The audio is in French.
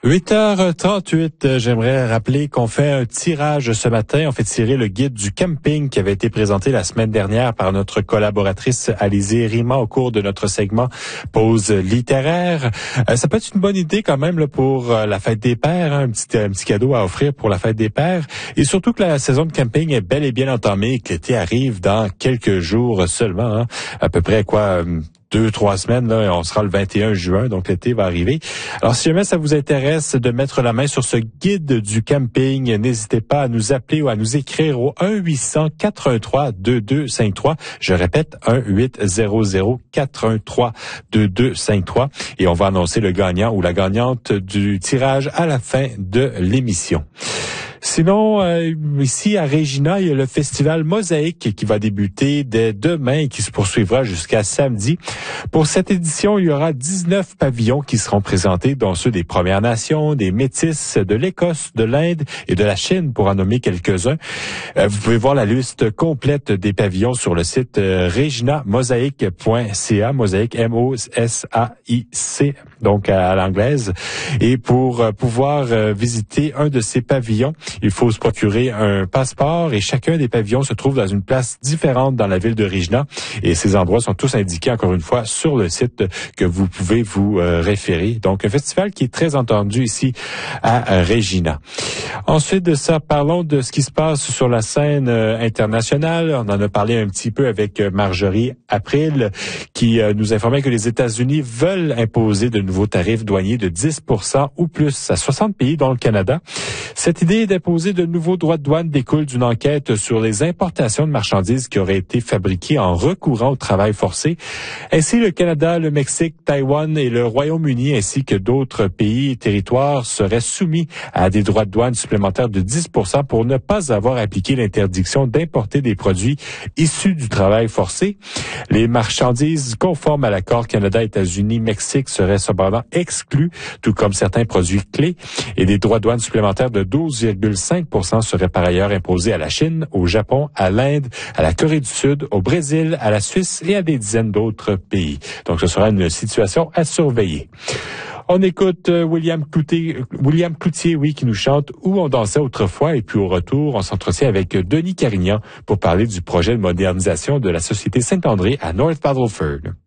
8h38, j'aimerais rappeler qu'on fait un tirage ce matin. On fait tirer le guide du camping qui avait été présenté la semaine dernière par notre collaboratrice Alizée Rima au cours de notre segment Pause littéraire. Ça peut être une bonne idée quand même là, pour la fête des pères, hein, un petit cadeau à offrir pour la fête des pères. Et surtout que la saison de camping est bel et bien entamée et que l'été arrive dans quelques jours seulement. Hein, à peu près 2-3 semaines, là, on sera le 21 juin, donc l'été va arriver. Alors, si jamais ça vous intéresse de mettre la main sur ce guide du camping, n'hésitez pas à nous appeler ou à nous écrire au 1-800-413-2253. Je répète, 1-800-413-2253. Et on va annoncer le gagnant ou la gagnante du tirage à la fin de l'émission. Sinon, ici à Regina, il y a le festival Mosaïque qui va débuter dès demain et qui se poursuivra jusqu'à samedi. Pour cette édition, il y aura 19 pavillons qui seront présentés, dont ceux des Premières Nations, des Métis, de l'Écosse, de l'Inde et de la Chine, pour en nommer quelques-uns. Vous pouvez voir la liste complète des pavillons sur le site reginamosaic.ca, Mosaïque, M-O-S-A-I-C, donc à l'anglaise. Et pour pouvoir visiter un de ces pavillons, il faut se procurer un passeport et chacun des pavillons se trouve dans une place différente dans la ville de Regina. Et ces endroits sont tous indiqués, encore une fois, sur le site que vous pouvez vous référer. Donc, un festival qui est très entendu ici à Regina. Ensuite de ça, parlons de ce qui se passe sur la scène internationale. On en a parlé un petit peu avec Marjorie April, qui nous informait que les États-Unis veulent imposer de nouveaux tarifs douaniers de 10% ou plus à 60 pays, dont le Canada. Cette idée d'imposer de nouveaux droits de douane découle d'une enquête sur les importations de marchandises qui auraient été fabriquées en recourant au travail forcé. Ainsi, le Canada, le Mexique, Taïwan et le Royaume-Uni, ainsi que d'autres pays et territoires seraient soumis à des droits de douane supplémentaires de 10% pour ne pas avoir appliqué l'interdiction d'importer des produits issus du travail forcé. Les marchandises conformes à l'accord Canada-États-Unis-Mexique seraient cependant exclues, tout comme certains produits clés, et des droits de douane supplémentaires de 12,5% seraient par ailleurs imposés à la Chine, au Japon, à l'Inde, à la Corée du Sud, au Brésil, à la Suisse et à des dizaines d'autres pays. Donc, ce sera une situation à surveiller. On écoute William Cloutier, qui nous chante « Où on dansait autrefois » et puis au retour, on s'entretient avec Denis Carignan pour parler du projet de modernisation de la Société Saint-André à North Battleford.